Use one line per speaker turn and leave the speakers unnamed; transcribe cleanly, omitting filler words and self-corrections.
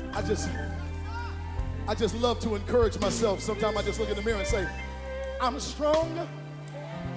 I just I just love to encourage myself. Sometimes I just look in the mirror and say, I'm strong